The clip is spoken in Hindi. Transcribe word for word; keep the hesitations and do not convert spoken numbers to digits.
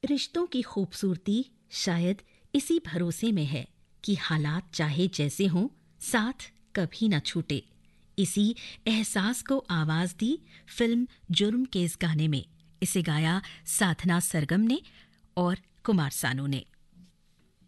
रिश्तों की खूबसूरती शायद इसी भरोसे में है कि हालात चाहे जैसे हों, साथ कभी न छूटे। इसी एहसास को आवाज दी फिल्म जुर्म के इस गाने में। इसे गाया साधना सरगम ने और कुमार सानू ने।